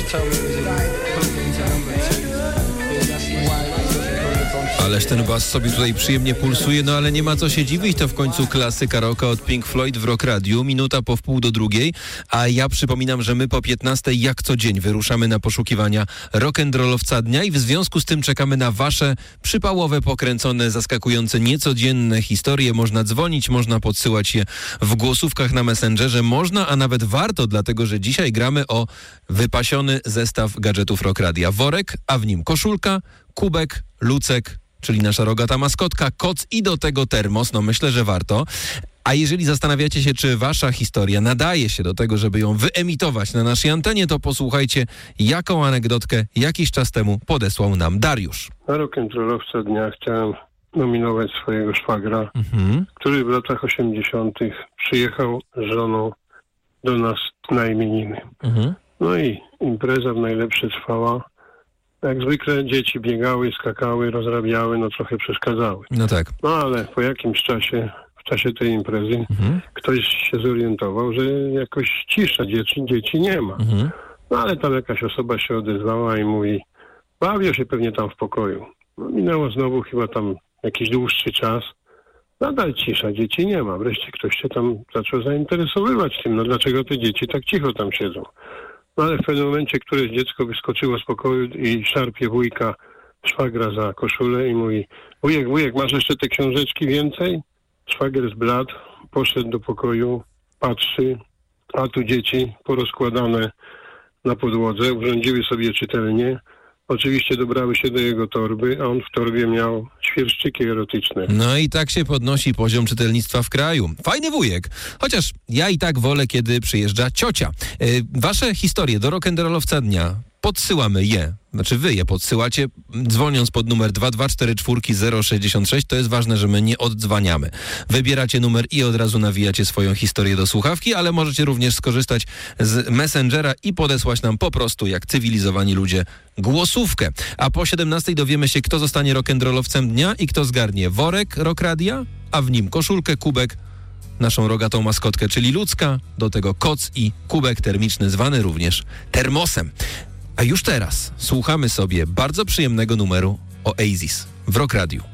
tell me it was in number 2. That's why it doesn't go to the bottom. Ależ ten bas sobie tutaj przyjemnie pulsuje, no ale nie ma co się dziwić, to w końcu klasyka rocka od Pink Floyd w Rock Radiu, minuta po 1:30, a ja przypominam, że my po 15 jak co dzień wyruszamy na poszukiwania rock'n'rollowca dnia i w związku z tym czekamy na wasze przypałowe, pokręcone, zaskakujące, niecodzienne historie. Można dzwonić, można podsyłać je w głosówkach na Messengerze, można, a nawet warto, dlatego że dzisiaj gramy o wypasiony zestaw gadżetów Rock Radia. Worek, a w nim koszulka, kubek, lucek, czyli nasza rogata maskotka, koc i do tego termos. No myślę, że warto. A jeżeli zastanawiacie się, czy wasza historia nadaje się do tego, żeby ją wyemitować na naszej antenie, to posłuchajcie, jaką anegdotkę jakiś czas temu podesłał nam Dariusz. Na rock'n'rollowca dnia chciałem nominować swojego szwagra, który w latach 80. przyjechał z żoną do nas na imieniny. No i impreza w najlepsze trwała. Jak zwykle dzieci biegały, skakały, rozrabiały, no trochę przeszkadzały. No tak. No ale po jakimś czasie, w czasie tej imprezy, ktoś się zorientował, że jakoś cisza, dzieci nie ma. No ale tam jakaś osoba się odezwała i mówi, bawią się pewnie tam w pokoju. No, minęło znowu chyba tam jakiś dłuższy czas. Nadal cisza, dzieci nie ma. Wreszcie ktoś się tam zaczął zainteresowywać tym, no dlaczego te dzieci tak cicho tam siedzą. No ale w pewnym momencie któreś dziecko wyskoczyło z pokoju i szarpie wujka, szwagra za koszulę i mówi, wujek, masz jeszcze te książeczki więcej? Szwagier zbladł, poszedł do pokoju, patrzy, a tu dzieci porozkładane na podłodze, urządziły sobie czytelnię. Oczywiście dobrały się do jego torby, a on w torbie miał świerszczyki erotyczne. No i tak się podnosi poziom czytelnictwa w kraju. Fajny wujek. Chociaż ja i tak wolę, kiedy przyjeżdża ciocia. Wasze historie do rock'n'rollowca dnia podsyłamy je. Znaczy wy je podsyłacie, dzwoniąc pod numer 2244066. To jest ważne, że my nie oddzwaniamy. Wybieracie numer i od razu nawijacie swoją historię do słuchawki, ale możecie również skorzystać z Messengera i podesłać nam po prostu, jak cywilizowani ludzie, głosówkę. A po 17 dowiemy się, kto zostanie rock'n'rollowcem dnia i kto zgarnie worek Rock Radia, a w nim koszulkę, kubek, naszą rogatą maskotkę, czyli ludzka, do tego koc i kubek termiczny, zwany również termosem. A już teraz słuchamy sobie bardzo przyjemnego numeru Oasis w Rock Radiu.